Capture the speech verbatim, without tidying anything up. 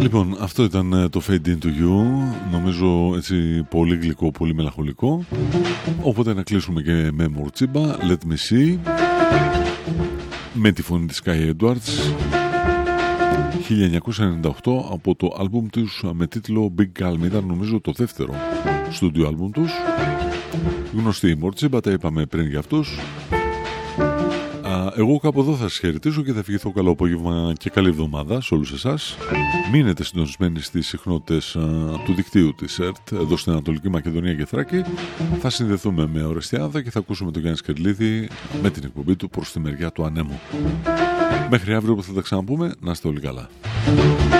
Λοιπόν, αυτό ήταν το Fade Into You. Νομίζω έτσι πολύ γλυκό, πολύ μελαγχολικό. Οπότε να κλείσουμε και με Μορτσίμπα, Let Me See, με τη φωνή της Sky Edwards, χίλια εννιακόσια ενενήντα οκτώ, από το άλμπουμ τους με τίτλο Big Calm. Ήταν νομίζω το δεύτερο στούντιο άλμπουμ τους. Γνωστή η Μορτσίμπα, τα είπαμε πριν για αυτούς. Εγώ κάπου εδώ θα σας χαιρετήσω και θα ευχηθώ καλό απόγευμα και καλή εβδομάδα σε όλους εσάς. Μείνετε συντονισμένοι στις συχνότητες του δικτύου της ΕΡΤ εδώ στην Ανατολική Μακεδονία και Θράκη. Θα συνδεθούμε με Ορεστιάδα και θα ακούσουμε τον Γιάννη Σκερλίδη με την εκπομπή του προς τη μεριά του ανέμου. Μέχρι αύριο που θα τα ξαναπούμε, να είστε όλοι καλά.